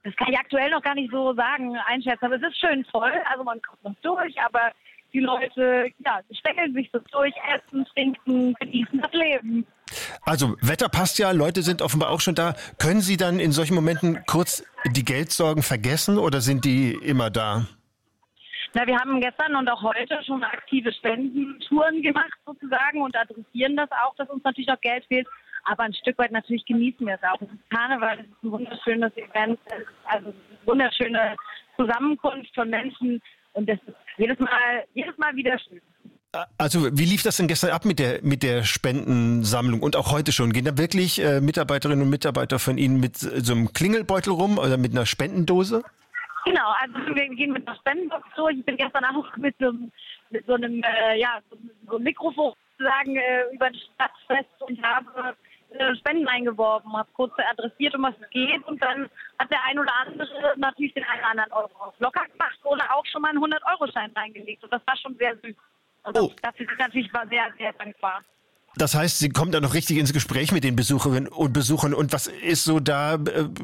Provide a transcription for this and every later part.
Das kann ich aktuell noch gar nicht so einschätzen. Aber es ist schön voll. Also man kommt noch durch, aber die Leute, stängeln sich so durch, essen, trinken, genießen das Leben. Also Wetter passt ja, Leute sind offenbar auch schon da. Können Sie dann in solchen Momenten kurz die Geldsorgen vergessen oder sind die immer da? Na, wir haben gestern und auch heute schon aktive Spendentouren gemacht sozusagen und adressieren das auch, dass uns natürlich noch Geld fehlt. Aber ein Stück weit natürlich genießen wir es auch. Es ist Karneval, es ist ein wunderschönes Event, es ist also eine wunderschöne Zusammenkunft von Menschen und das ist jedes Mal wieder schön. Also wie lief das denn gestern ab mit der Spendensammlung und auch heute schon? Gehen da wirklich Mitarbeiterinnen und Mitarbeiter von Ihnen mit so einem Klingelbeutel rum oder mit einer Spendendose? Genau, also wir gehen mit einer Spendenbox durch. Ich bin gestern auch mit so einem Mikrofon sozusagen über das Stadtfest und habe Spenden eingeworben, habe kurz adressiert, um was es geht und dann hat der ein oder andere natürlich den einen oder anderen Euro locker gemacht oder auch schon mal einen 100-Euro-Schein reingelegt und das war schon sehr süß. Und dafür sind natürlich sehr, sehr dankbar. Das heißt, Sie kommen da noch richtig ins Gespräch mit den Besucherinnen und Besuchern. Und was ist so da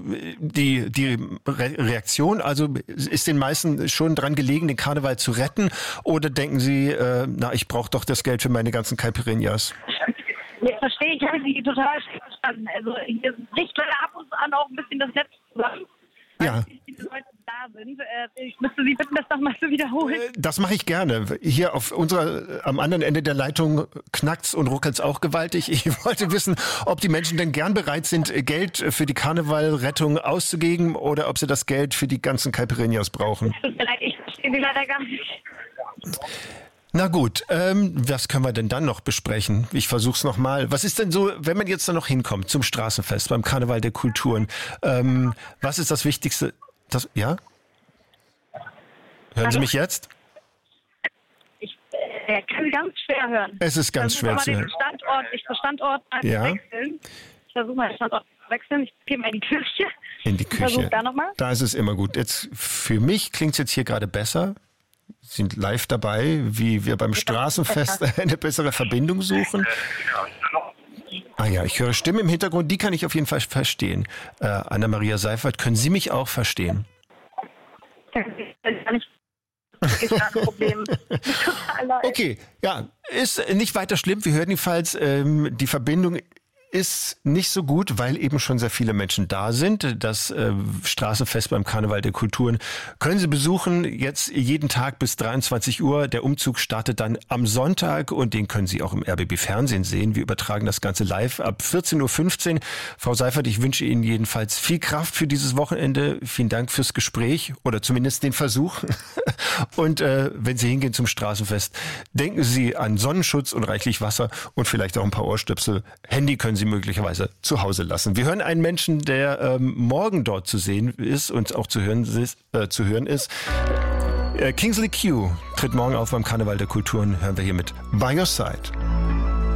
die Reaktion? Also ist den meisten schon dran gelegen, den Karneval zu retten? Oder denken Sie, ich brauche doch das Geld für meine ganzen Caipirinhas? Jetzt verstehe ich, habe Sie total schlecht verstanden. Also hier bricht leider ab und an auch ein bisschen das Netz zusammen. Ja. Die Leute da sind. Ich müsste Sie bitten, das nochmal zu wiederholen. Das mache ich gerne. Hier am anderen Ende der Leitung knackt's und ruckelt's auch gewaltig. Ich wollte wissen, ob die Menschen denn gern bereit sind, Geld für die Karnevalrettung auszugeben oder ob sie das Geld für die ganzen Caipirinhas brauchen. Tut mir leid, ich verstehe Sie leider gar nicht. Na gut, was können wir denn dann noch besprechen? Ich versuch's nochmal. Was ist denn so, wenn man jetzt da noch hinkommt zum Straßenfest, beim Karneval der Kulturen, was ist das Wichtigste? Ja? Hören Sie mich jetzt? Ich kann Sie ganz schwer hören. Es ist ganz schwer zu hören. Ich Standort wechseln. Ich versuche mal den Standort zu wechseln. Ich gehe mal in die Küche. In die Küche. Versuch da nochmal. Da ist es immer gut. Jetzt, für mich klingt's jetzt hier gerade besser. Sie sind live dabei, wie wir beim Straßenfest eine bessere Verbindung suchen. Ah ja, ich höre Stimmen im Hintergrund, die kann ich auf jeden Fall verstehen. Anna-Maria Seifert, können Sie mich auch verstehen? Okay, ja, ist nicht weiter schlimm. Wir hören jedenfalls, die Verbindung ist nicht so gut, weil eben schon sehr viele Menschen da sind. Das Straßenfest beim Karneval der Kulturen können Sie besuchen, jetzt jeden Tag bis 23 Uhr. Der Umzug startet dann am Sonntag und den können Sie auch im RBB Fernsehen sehen. Wir übertragen das Ganze live ab 14.15 Uhr. Frau Seifert, ich wünsche Ihnen jedenfalls viel Kraft für dieses Wochenende. Vielen Dank fürs Gespräch oder zumindest den Versuch. Und wenn Sie hingehen zum Straßenfest, denken Sie an Sonnenschutz und reichlich Wasser und vielleicht auch ein paar Ohrstöpsel. Handy können Sie möglicherweise zu Hause lassen. Wir hören einen Menschen, der morgen dort zu sehen ist und auch zu hören ist. Kingsley Q tritt morgen auf beim Karneval der Kulturen. Hören wir hier mit By Your Side.